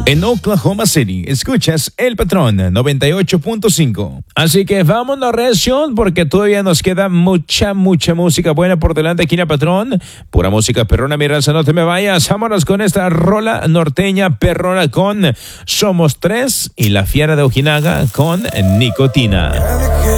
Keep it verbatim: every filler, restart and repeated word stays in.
En Oklahoma City, escuchas El Patrón noventa y ocho punto cinco. Así que vámonos, recio, porque todavía nos queda mucha, mucha música buena por delante aquí en El Patrón. Pura música perrona, mi raza, no te me vayas. Vámonos con esta rola norteña perrona con Somos Tres y La Fiera de Ojinaga con Nicotina.